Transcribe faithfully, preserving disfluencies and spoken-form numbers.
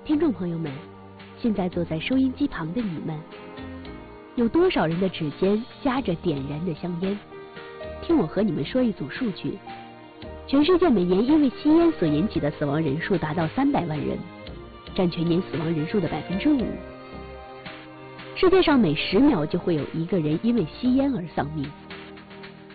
听众朋友们，现在坐在收音机旁的你们，有多少人的指尖夹着点燃的香烟？听我和你们说一组数据：全世界每年因为吸烟所引起的死亡人数达到三百万人，占全年死亡人数的百分之五。世界上每十秒就会有一个人因为吸烟而丧命。